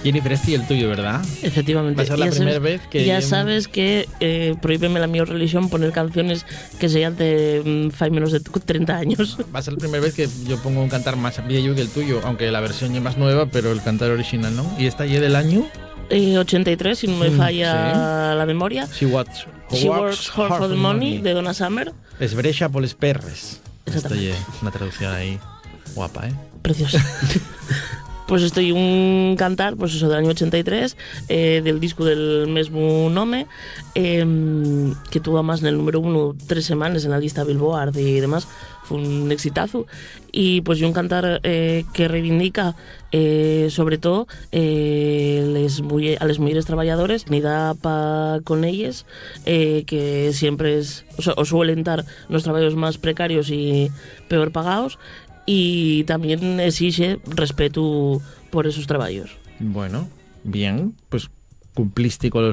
Jennifer, este y el tuyo, ¿verdad? Efectivamente. Va a ser la primera vez que... Ya sabes que prohíbeme la mi religión poner canciones que sean de fai menos de 30 años. Va a ser la primera vez que yo pongo un cantar más viejo que el tuyo, aunque la versión es más nueva, pero el cantar original, ¿no? ¿Y esta ya del año? 83, si no me falla sí. la memoria. She works hard for the money, de Donna Summer. Es brecha por les perres. Exactamente. Esto es una traducción ahí guapa, ¿eh? Preciosa. Pues estoy un cantar, pues eso, del año 83, del disco del mismo nome, que tuvo más en el número 1 3 semanas en la lista Billboard y demás. Fue un exitazo. Y pues yo un cantar que reivindica sobre todo a les mujeres trabajadores, ni da pa con ellas, que siempre o suelen estar los trabajos más precarios y peor pagados, y también exige respeto por esos trabajos. Bueno, bien, pues cumpliste con